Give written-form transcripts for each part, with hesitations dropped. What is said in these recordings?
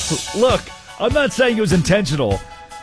Look, I'm not saying it was intentional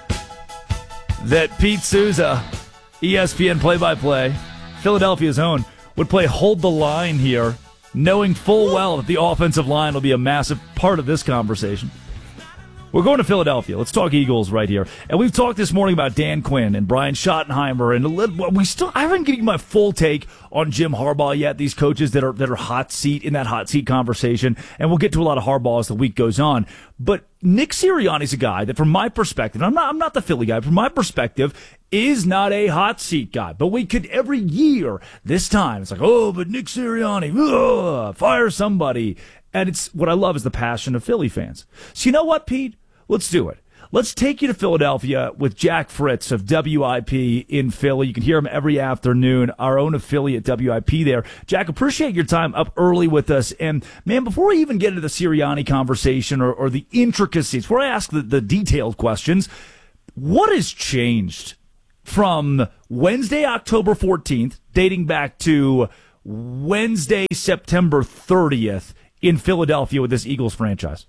that Pete Souza, ESPN play-by-play, Philadelphia's own, would play hold the line here, knowing full well that the offensive line will be a massive part of this conversation. We're going to Philadelphia. Let's talk Eagles right here. And we've talked this morning about Dan Quinn and Brian Schottenheimer, and I haven't given you my full take on Jim Harbaugh yet. These coaches that are in that hot seat conversation, and we'll get to a lot of Harbaugh as the week goes on. But Nick Sirianni's a guy that, from my perspective, I'm not the Philly guy. From my perspective, is not a hot seat guy. But we could every year this time. It's like, oh, but Nick Sirianni, fire somebody. And it's what I love is the passion of Philly fans. So you know what, Pete? Let's do it. Let's take you to Philadelphia with Jack Fritz of WIP in Philly. You can hear him every afternoon, our own affiliate WIP there. Jack, appreciate your time up early with us. And, man, before we even get into the Sirianni conversation or the intricacies, before I ask the detailed questions, what has changed from Wednesday, October 14th, dating back to Wednesday, September 30th in Philadelphia with this Eagles franchise?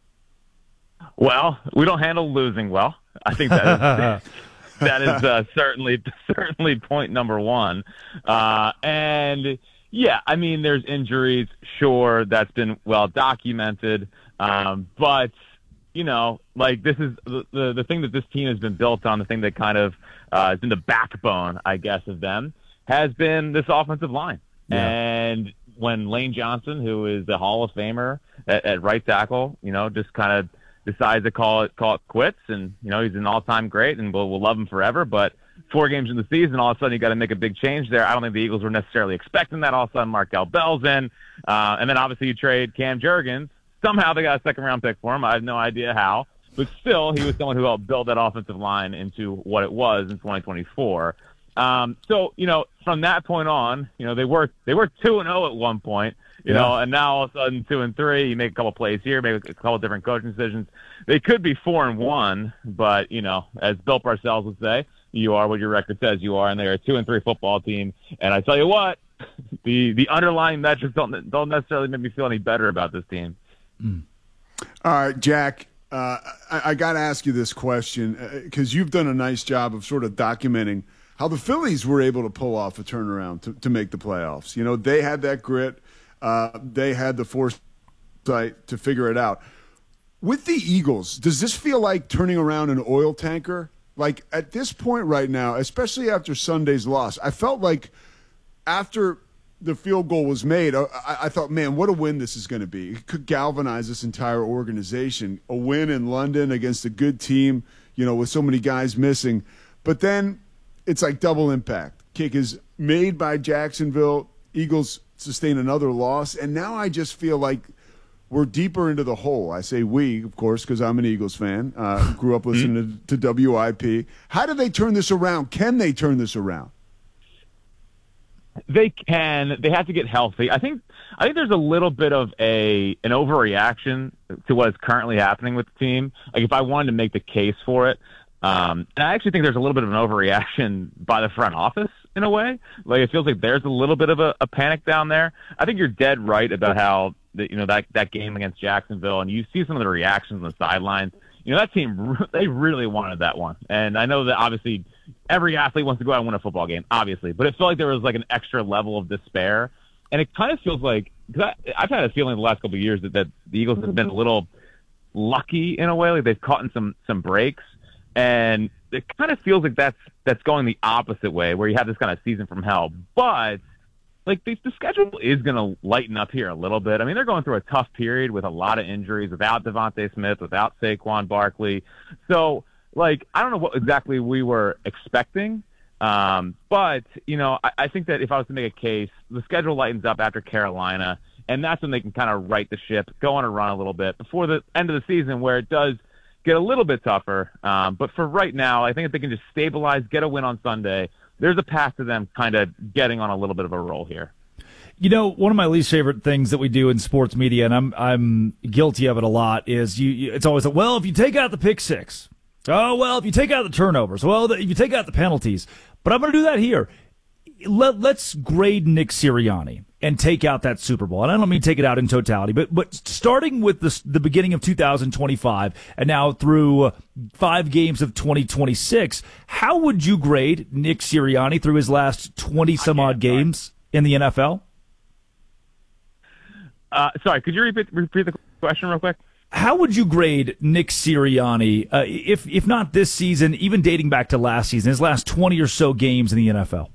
Well, we don't handle losing well. I think that is certainly point number one. And yeah, I mean, there's injuries. Sure, that's been well documented. But you know, like this is the thing that this team has been built on. The thing that kind of has been the backbone, I guess, of them has been this offensive line. Yeah. And when Lane Johnson, who is the Hall of Famer at right tackle, you know, just kind of decides to call it quits, and you know he's an all-time great, and we'll love him forever. But 4 games in the season, all of a sudden you got to make a big change there. I don't think the Eagles were necessarily expecting that. All of a sudden, Markel Bell's in, and then obviously you trade Cam Jurgens. Somehow they got a second-round pick for him. I have no idea how, but still he was someone who helped build that offensive line into what it was in 2024. So you know, from that point on, you know they were 2-0 at one point. You know, and now all of a sudden 2-3, you make a couple plays here, make a couple different coaching decisions. They could be 4-1, but you know, as Bill Parcells would say, you are what your record says you are, and they're a 2-3 football team. And I tell you what, the underlying metrics don't necessarily make me feel any better about this team. All right, Jack, I got to ask you this question because you've done a nice job of sort of documenting how the Phillies were able to pull off a turnaround to make the playoffs. You know, they had that grit. They had the foresight to figure it out. With the Eagles, does this feel like turning around an oil tanker? Like at this point right now, especially after Sunday's loss, I felt like after the field goal was made, I thought, man, what a win this is going to be. It could galvanize this entire organization. A win in London against a good team, you know, with so many guys missing. But then it's like double impact. Kick is made by Jacksonville. Eagles sustain another loss, and now I just feel like we're deeper into the hole. I say we, of course, because I'm an Eagles fan. Grew up listening to WIP. How do they turn this around? Can they turn this around? They can. They have to get healthy. I think there's a little bit of an overreaction to what is currently happening with the team. Like if I wanted to make the case for it, and I actually think there's a little bit of an overreaction by the front office in a way. Like it feels like there's a little bit of a panic down there. I think you're dead right about how that game against Jacksonville, and you see some of the reactions on the sidelines. You know, that team, they really wanted that one. And I know that obviously every athlete wants to go out and win a football game, obviously, but it felt like there was like an extra level of despair. And it kind of feels like, because I've had a feeling the last couple of years that the Eagles have been a little lucky in a way, like they've caught in some breaks. And it kind of feels like that's going the opposite way, where you have this kind of season from hell. But like the schedule is going to lighten up here a little bit. I mean, they're going through a tough period with a lot of injuries, without Devontae Smith, without Saquon Barkley. So, like, I don't know what exactly we were expecting. But, you know, I think that if I was to make a case, the schedule lightens up after Carolina, and that's when they can kind of right the ship, go on a run a little bit before the end of the season, where it does get a little bit tougher. But for right now, I think if they can just stabilize, get a win on Sunday, there's a path to them kind of getting on a little bit of a roll here. You know, one of my least favorite things that we do in sports media, and I'm guilty of it a lot, is it's always like, well, if you take out the pick six, oh, well, if you take out the turnovers, well, if you take out the penalties. But I'm going to do that here. Let's grade Nick Sirianni. and take out that Super Bowl. And I don't mean take it out in totality, but starting with the beginning of 2025 and now through 5 games of 2026, how would you grade Nick Sirianni through his last 20-some-odd games in the NFL? Sorry, could you repeat the question real quick? How would you grade Nick Sirianni, if not this season, even dating back to last season, his last 20 or so games in the NFL?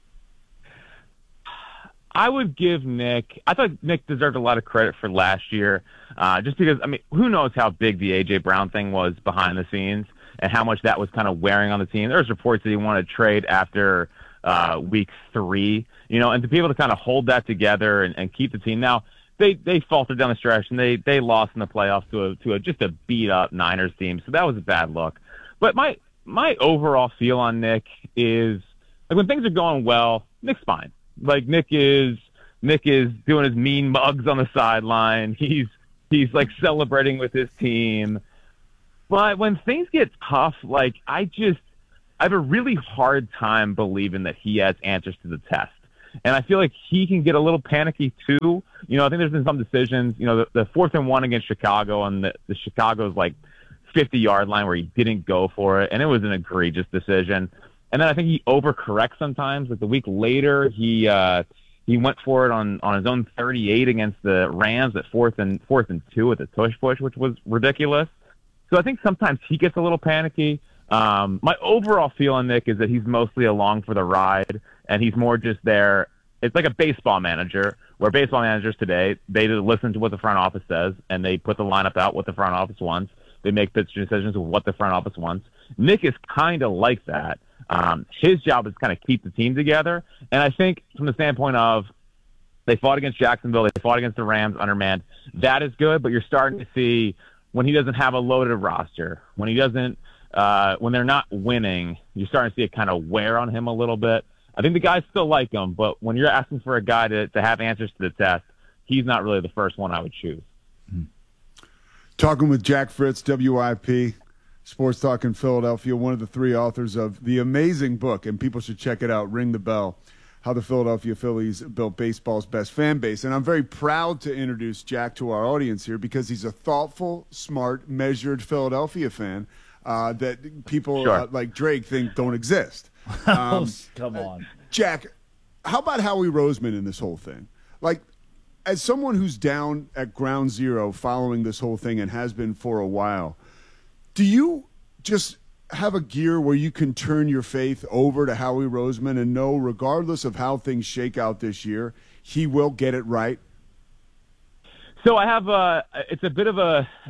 I would give Nick – I thought Nick deserved a lot of credit for last year just because, I mean, who knows how big the A.J. Brown thing was behind the scenes and how much that was kind of wearing on the team. There's reports that he wanted to trade after week 3, and to be able to kind of hold that together and keep the team. Now, they faltered down the stretch, and they lost in the playoffs to just a beat-up Niners team, so that was a bad look. But my overall feel on Nick is, like, when things are going well, Nick's fine. Like, Nick is doing his mean mugs on the sideline. He's like celebrating with his team. But when things get tough, like, I have a really hard time believing that he has answers to the test. And I feel like he can get a little panicky too. I think there's been some decisions, the 4th and 1 against Chicago on the Chicago's like 50-yard line where he didn't go for it. And it was an egregious decision. And then I think he overcorrects sometimes. Like the week later, he went for it on his own 38 against the Rams at 4th and 2 with a tush push, which was ridiculous. So I think sometimes he gets a little panicky. My overall feel on Nick is that he's mostly along for the ride, and he's more just there. It's like a baseball manager, where baseball managers today, they listen to what the front office says, and they put the lineup out what the front office wants. They make pitch decisions with what the front office wants. Nick is kind of like that. His job is kind of keep the team together. And I think from the standpoint of they fought against Jacksonville, they fought against the Rams undermanned, that is good, but you're starting to see when he doesn't have a loaded roster, when he doesn't, when they're not winning, you're starting to see it kind of wear on him a little bit. I think the guys still like him, but when you're asking for a guy to have answers to the test, he's not really the first one I would choose. Talking with Jack Fritz, WIP, Sports Talk in Philadelphia, one of the 3 authors of the amazing book, and people should check it out, Ring the Bell, How the Philadelphia Phillies Built Baseball's Best Fan Base. And I'm very proud to introduce Jack to our audience here because he's a thoughtful, smart, measured Philadelphia fan that people like Drake think don't exist. Come on. Jack, how about Howie Roseman in this whole thing? Like, as someone who's down at ground zero following this whole thing and has been for a while, do you just have a gear where you can turn your faith over to Howie Roseman and know, regardless of how things shake out this year, he will get it right? So I have it's a bit of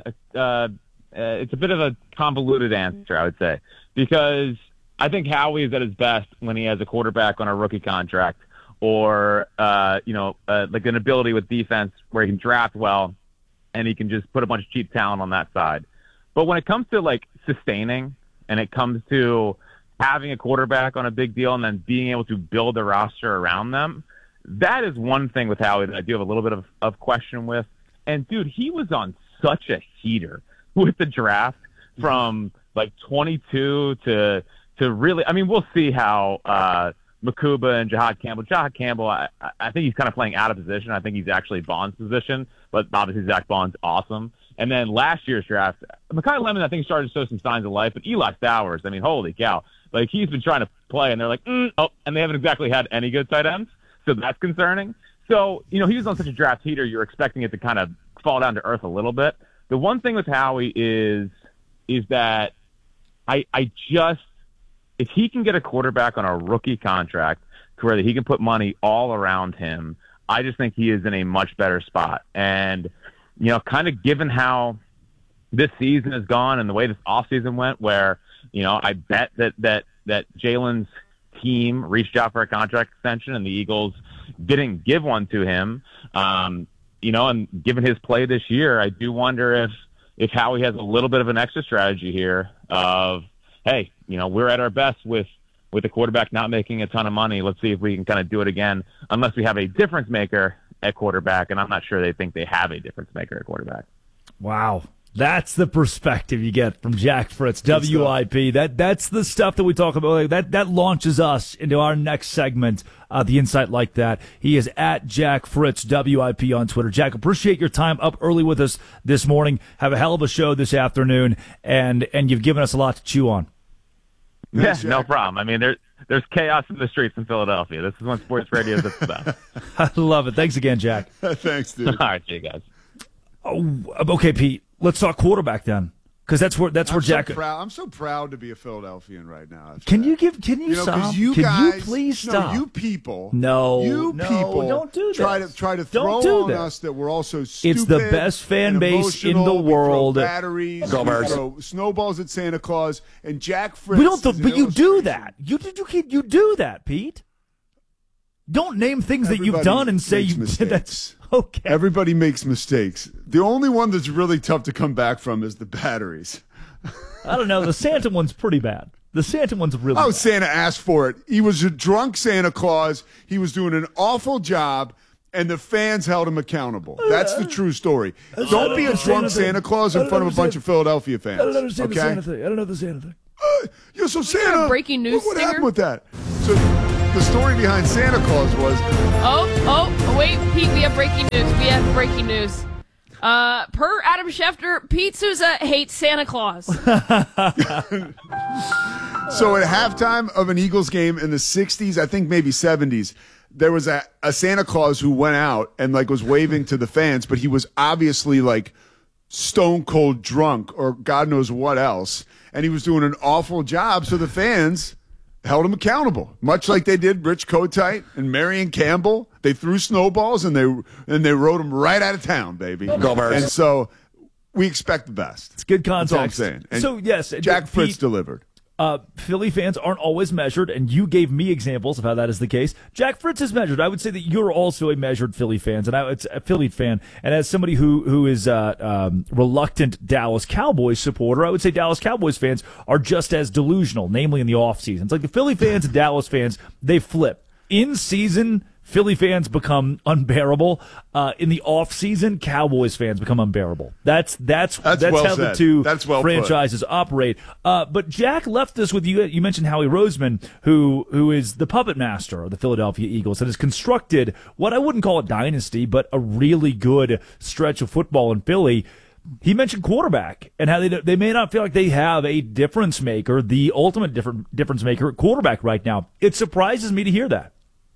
a convoluted answer, I would say, because I think Howie is at his best when he has a quarterback on a rookie contract or like an ability with defense where he can draft well and he can just put a bunch of cheap talent on that side. But when it comes to like sustaining and it comes to having a quarterback on a big deal and then being able to build a roster around them, that is one thing with Howie that I do have a little bit of question with. And dude, he was on such a heater with the draft from like 22 to really, I mean, we'll see how Makuba and Jahad Campbell, I think he's kind of playing out of position. I think he's actually Bond's position, but obviously Zach Bond's awesome. And then last year's draft, Mekhi Lemon, I think, started to show some signs of life, but Eli Stowers, I mean, holy cow. Like, he's been trying to play, and they're like, and they haven't exactly had any good tight ends, so that's concerning. So, he was on such a draft heater, you're expecting it to kind of fall down to earth a little bit. The one thing with Howie is that I just, if he can get a quarterback on a rookie contract to where he can put money all around him, I just think he is in a much better spot. And, kind of given how this season has gone and the way this offseason went, where, I bet that Jalen's team reached out for a contract extension and the Eagles didn't give one to him, and given his play this year, I do wonder if Howie has a little bit of an extra strategy here of, hey, we're at our best with a quarterback not making a ton of money. Let's see if we can kind of do it again, unless we have a difference maker at quarterback, and I'm not sure they think they have a difference maker at quarterback. Wow. That's the perspective you get from Jack Fritz, WIP. That's the stuff that we talk about. That launches us into our next segment, the Insight Like That. He is at Jack Fritz, WIP on Twitter. Jack, appreciate your time up early with us this morning. Have a hell of a show this afternoon, and you've given us a lot to chew on. Yeah, no problem. I mean, there's chaos in the streets in Philadelphia. This is when sports radio is at its best. I love it. Thanks again, Jack. Thanks, dude. All right, see you guys. Oh, okay, Pete. Let's talk quarterback then, because that's where Jack. I'm so proud to be a Philadelphian right now. Can you stop? You Can guys, you please stop? No, you people. No, people. Don't do that. Try to throw on us that we're all so stupid. It's the best fan base in the world. We throw batteries. We throw snowballs at Santa Claus and Jack Fritz. We don't. But you do that. You do that, Pete. Don't name things that you've done and say you did. That's okay. Everybody makes mistakes. The only one that's really tough to come back from is the batteries. I don't know. The Santa one's pretty bad. The Santa one's really bad. Santa asked for it. He was a drunk Santa Claus. He was doing an awful job, and the fans held him accountable. That's the true story. Don't be a drunk Santa Claus in front of a bunch of Philadelphia fans. I don't understand the Santa thing. I don't know the Santa thing. So Santa, breaking news what stinger? happened with that? So the story behind Santa Claus was... Wait, Pete, we have breaking news. Per Adam Schefter, Pete Souza hates Santa Claus. So at halftime of an Eagles game in the 60s, I think maybe 70s, there was a Santa Claus who went out and was waving to the fans, but he was obviously stone cold drunk or God knows what else. And he was doing an awful job. So the fans held him accountable, much like they did Rich Kotite and Marion Campbell. They threw snowballs and they rode him right out of town, baby. Go Bears. And so we expect the best. It's good context. That's all I'm saying. And so yes, Jack Fritz Pete, delivered. Philly fans aren't always measured, and you gave me examples of how that is the case. Jack Fritz is measured. I would say that you're also a measured Philly fan, it's a Philly fan. And as somebody who is reluctant Dallas Cowboys supporter, I would say Dallas Cowboys fans are just as delusional, namely in the off season. It's like the Philly fans and Dallas fans, they flip. In season, Philly fans become unbearable. In the off season, Cowboys fans become unbearable. That's well how said. the two well franchises operate. But Jack left us with you. You mentioned Howie Roseman, who is the puppet master of the Philadelphia Eagles and has constructed what I wouldn't call a dynasty, but a really good stretch of football in Philly. He mentioned quarterback and how they may not feel like they have a difference maker, the ultimate difference maker at quarterback right now. It surprises me to hear that.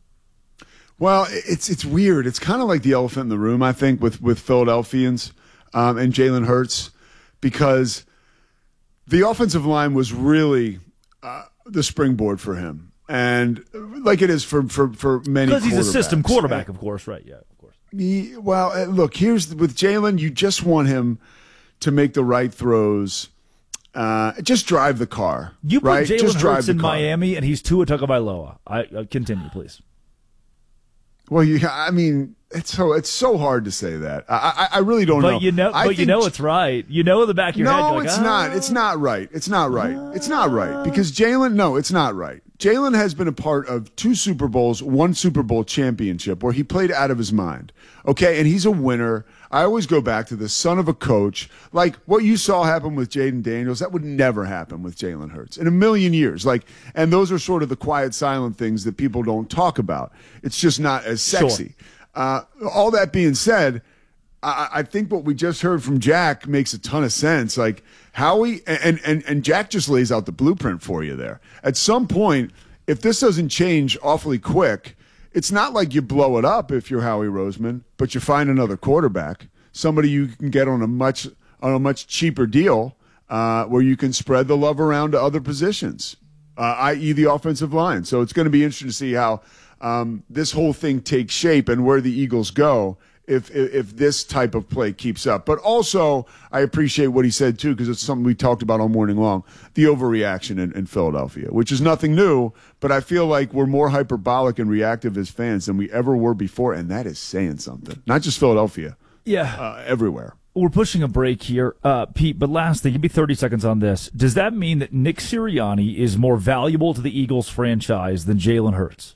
Well, it's weird. It's kind of like the elephant in the room, I think, with Philadelphians and Jalen Hurts, because the offensive line was really the springboard for him, and like it is for many. Because he's a system quarterback, of course, right? Yeah, of course. Well, look, with Jalen, you just want him to make the right throws. Just drive the car. You put right? Jalen Hurts in Miami, and he's Tua Tagovailoa. Continue, please. Well, it's so hard to say that. I really don't know. But you know it's right. You know in the back of your head. No, it's not. It's not right. It's not right. It's not right because Jalen. No, it's not right. Jalen has been a part of 2 Super Bowls, 1 Super Bowl championship where he played out of his mind. Okay, and he's a winner. I always go back to the son of a coach. Like what you saw happen with Jaden Daniels, that would never happen with Jalen Hurts in a million years. And those are sort of the quiet, silent things that people don't talk about. It's just not as sexy. Sure. All that being said, I think what we just heard from Jack makes a ton of sense. Like Howie and Jack just lays out the blueprint for you there. At some point, if this doesn't change awfully quick, it's not like you blow it up if you're Howie Roseman, but you find another quarterback, somebody you can get on a much cheaper deal, where you can spread the love around to other positions, i.e. the offensive line. So it's going to be interesting to see how this whole thing takes shape and where the Eagles go if this type of play keeps up. But also, I appreciate what he said, too, because it's something we talked about all morning long, the overreaction in Philadelphia, which is nothing new, but I feel like we're more hyperbolic and reactive as fans than we ever were before, and that is saying something. Not just Philadelphia. Yeah. Everywhere. We're pushing a break here, Pete, but lastly, give me 30 seconds on this. Does that mean that Nick Sirianni is more valuable to the Eagles franchise than Jalen Hurts?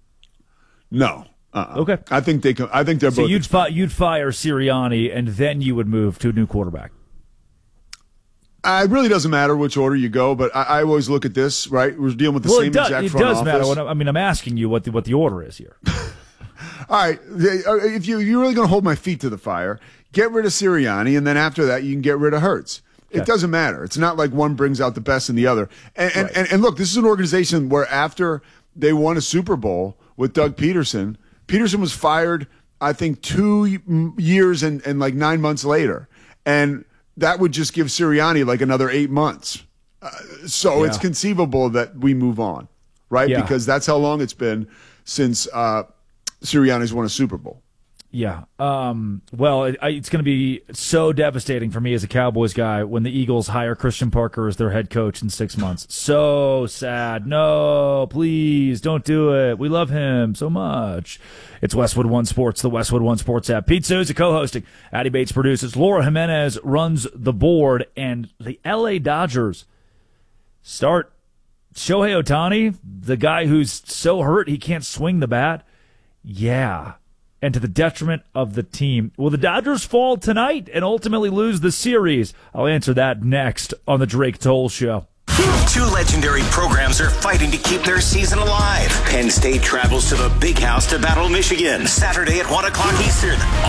No. Okay. I think they're both. So you'd fire Sirianni, and then you would move to a new quarterback. It really doesn't matter which order you go, but I always look at this, right? We're dealing with the same exact front office. It does matter. I'm asking you what the order is here. All right. If you're really going to hold my feet to the fire, get rid of Sirianni, and then after that, you can get rid of Hurts. It doesn't matter. It's not like one brings out the best in the other. And look, this is an organization where after they won a Super Bowl with Doug Peterson was fired, I think, 2 years and like 9 months later. And that would just give Sirianni like another 8 months. So it's conceivable that we move on, right? Yeah. Because that's how long it's been since Sirianni's won a Super Bowl. Yeah. Well, it's going to be so devastating for me as a Cowboys guy when the Eagles hire Christian Parker as their head coach in 6 months. So sad. No, please don't do it. We love him so much. It's Westwood One Sports, the Westwood One Sports app. Pete Souza co-hosting. Addie Bates produces. Laura Jimenez runs the board. And the LA Dodgers start Shohei Ohtani, the guy who's so hurt he can't swing the bat. Yeah. And to the detriment of the team. Will the Dodgers fall tonight and ultimately lose the series? I'll answer that next on the Drake Toll Show. 2 legendary programs are fighting to keep their season alive. Penn State travels to the Big House to battle Michigan Saturday at 1 o'clock Eastern.